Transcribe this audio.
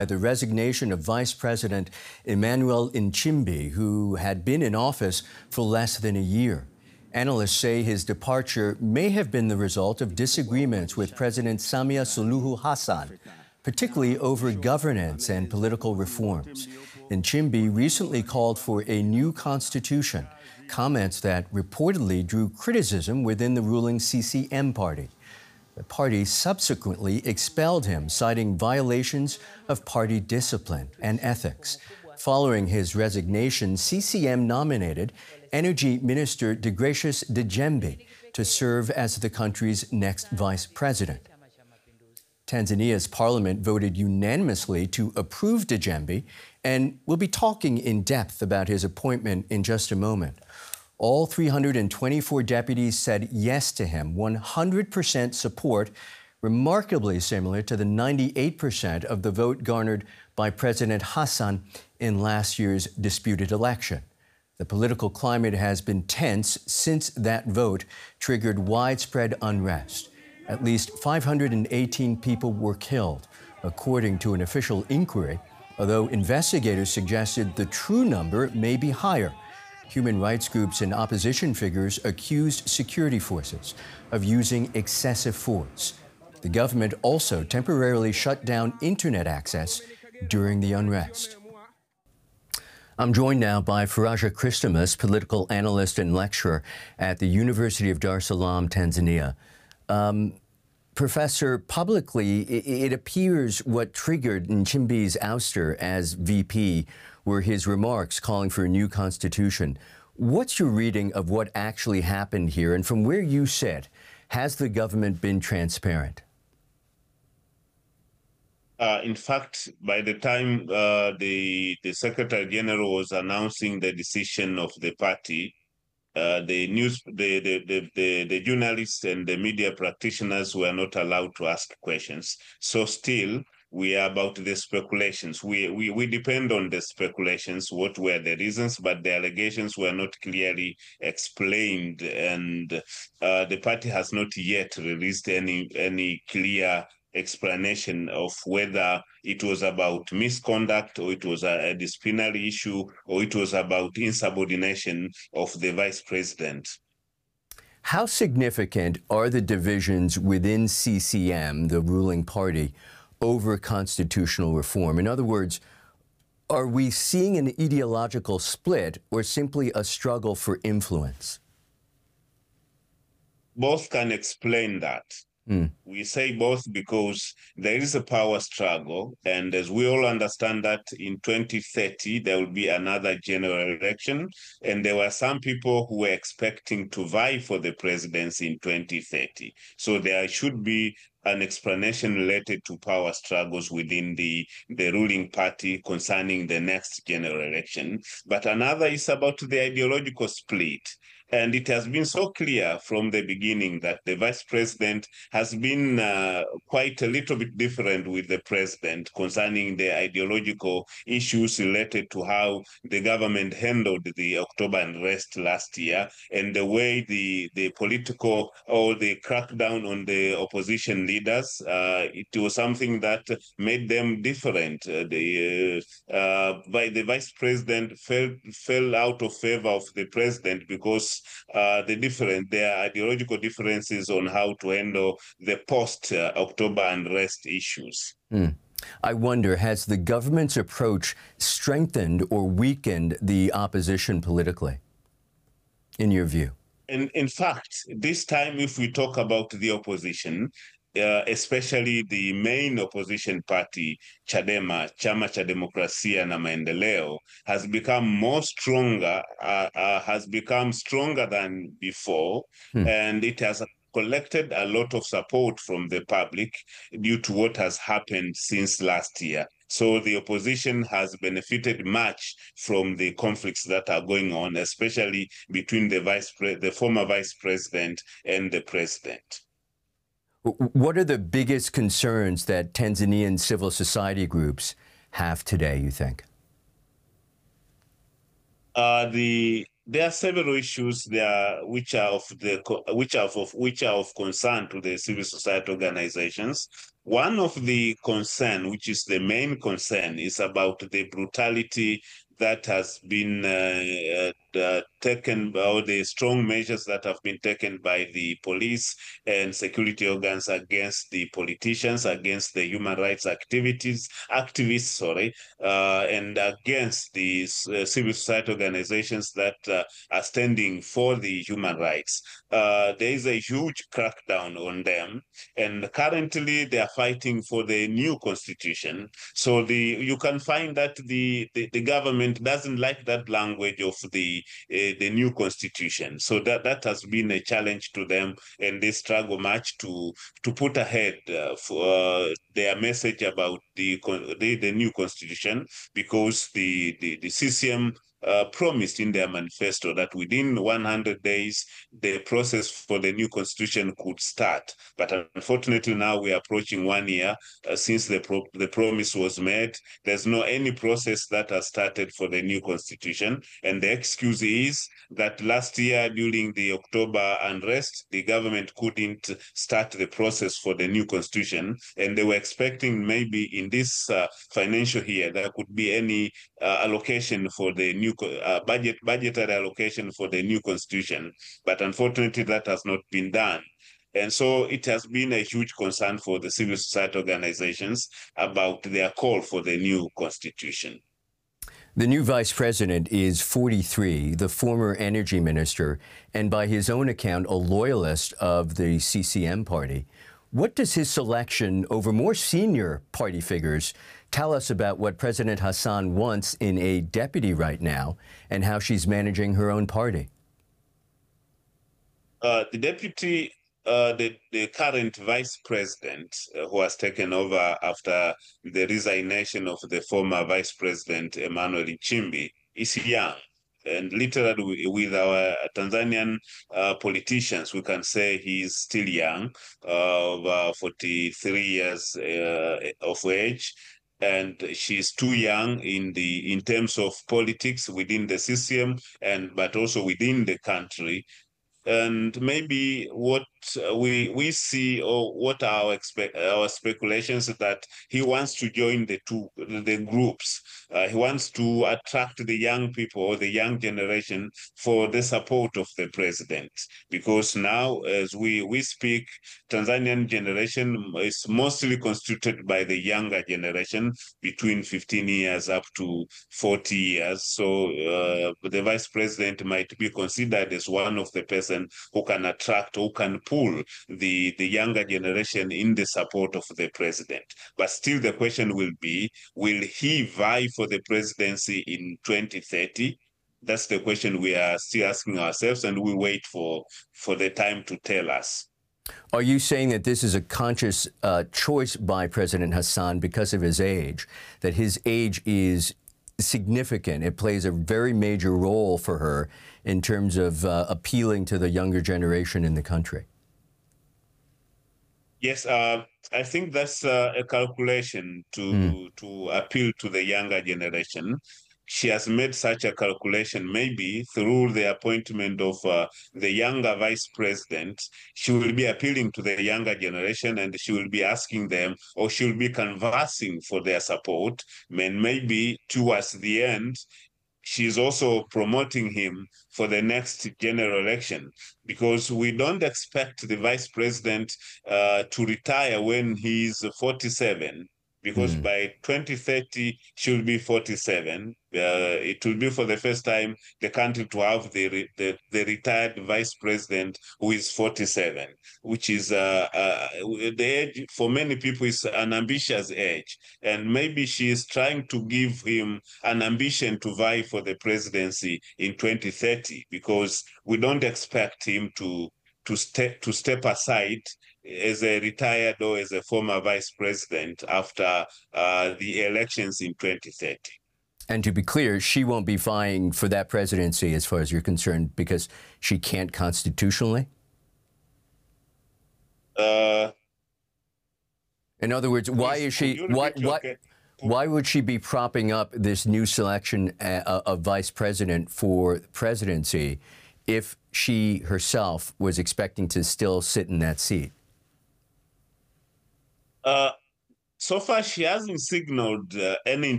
The resignation of Vice President Emmanuel Nchimbi, who had been in office for less than a year. Analysts say his departure may have been the result of disagreements with President Samia Suluhu Hassan, particularly over governance and political reforms. Nchimbi recently called for a new constitution, comments that reportedly drew criticism within the ruling CCM party. The party subsequently expelled him, citing violations of party discipline and ethics. Following his resignation, CCM nominated Energy Minister Degracius Dejembe to serve as the country's next vice president. Tanzania's parliament voted unanimously to approve Dejembe, and we'll be talking in depth about his appointment in just a moment. All 324 deputies said yes to him, 100% support, remarkably similar to the 98% of the vote garnered by President Hassan in last year's disputed election. The political climate has been tense since that vote triggered widespread unrest. At least 518 people were killed, according to an official inquiry, although investigators suggested the true number may be higher. Human rights groups and opposition figures accused security forces of using excessive force. The government also temporarily shut down internet access during the unrest. I'm joined now by Faraja Christomas, political analyst and lecturer at the University of Dar es Salaam, Tanzania. Professor, publicly, it appears what triggered Nchimbi's ouster as VP were his remarks calling for a new constitution. What's your reading of what actually happened here? And from where you sit, has the government been transparent? In fact, by the time the Secretary General was announcing the decision of the party, the journalists and the media practitioners were not allowed to ask questions. So still, we are about the speculations. We depend on the speculations, what were the reasons, but the allegations were not clearly explained, and the party has not yet released any clear explanation of whether it was about misconduct or it was a disciplinary issue or it was about insubordination of the vice president. How significant are the divisions within CCM, the ruling party, over constitutional reform? In other words, are we seeing an ideological split or simply a struggle for influence? Both can explain that. We say both because there is a power struggle, and as we all understand that in 2030 there will be another general election, and there were some people who were expecting to vie for the presidency in 2030. So there should be an explanation related to power struggles within the ruling party concerning the next general election. But another is about the ideological split. And it has been so clear from the beginning that the vice president has been quite a little bit different with the president concerning the ideological issues related to how the government handled the October unrest last year and the way the political or the crackdown on the opposition leaders. It was something that made them different. The vice president fell out of favor of the president because their ideological differences on how to handle the post-October unrest issues. I wonder, has the government's approach strengthened or weakened the opposition politically, in your view? In fact, this time, if we talk about the opposition, especially the main opposition party, Chadema, Chama cha Demokrasia na Maendeleo, has become stronger than before, and it has collected a lot of support from the public due to what has happened since last year. So the opposition has benefited much from the conflicts that are going on, especially between the former vice president and the president. What are the biggest concerns that Tanzanian civil society groups have today, you think? There are several issues there which are of concern to the civil society organizations. One of the concern, which is the main concern, is about the brutality that has been taken, or the strong measures that have been taken by the police and security organs against the politicians, against the human rights activists, and against the civil society organizations that are standing for the human rights. There is a huge crackdown on them, and currently they are fighting for the new constitution. So you can find that the government doesn't like that language of the new constitution. So that has been a challenge to them, and they struggle much to put ahead for their message about the new constitution, because the CCM promised in their manifesto that within 100 days, the process for the new constitution could start. But unfortunately, now we are approaching 1 year since the promise was made. There's no any process that has started for the new constitution. And the excuse is that last year during the October unrest, the government couldn't start the process for the new constitution. And they were expecting maybe in this financial year, there could be any allocation for the new budgetary allocation for the new constitution. But unfortunately, that has not been done. And so it has been a huge concern for the civil society organizations about their call for the new constitution. The new vice president is 43, the former energy minister, and by his own account, a loyalist of the CCM party. What does his selection over more senior party figures tell us about what President Hassan wants in a deputy right now and how she's managing her own party? The deputy, the current vice president who has taken over after the resignation of the former vice president, Emmanuel Nchimbi, is young. And literally with our Tanzanian politicians, we can say he's still young, 43 years of age. And she's too young in terms of politics within the system, but also within the country. And maybe what we see, or what our speculations, is that he wants to join the groups. He wants to attract the young people or the young generation for the support of the president, because now as we speak, Tanzanian generation is mostly constituted by the younger generation between 15 years up to 40 years. So the vice president might be considered as one of the person who can attract, who can pull the younger generation in the support of the president. But still the question will be, will he vie for the presidency in 2030? That's the question we are still asking ourselves, and we wait for the time to tell us. Are you saying that this is a conscious choice by President Hassan because of his age, that his age is significant? It plays a very major role for her in terms of appealing to the younger generation in the country? Yes, I think that's a calculation to appeal to the younger generation. She has made such a calculation, maybe through the appointment of the younger vice president. She will be appealing to the younger generation, and she will be asking them, or she will be conversing for their support. And maybe towards the end, she's also promoting him for the next general election, because we don't expect the vice president to retire when he's 47, because by 2030, she'll be 47. It will be for the first time the country to have the retired vice president who is 47, which is the age for many people is an ambitious age. And maybe she is trying to give him an ambition to vie for the presidency in 2030, because we don't expect him to step aside as a retired or as a former vice president after the elections in 2030. And to be clear, she won't be vying for that presidency as far as you're concerned because she can't constitutionally? In other words, why is she? Why would she be propping up this new selection of vice president for presidency if she herself was expecting to still sit in that seat? So far, she hasn't signaled any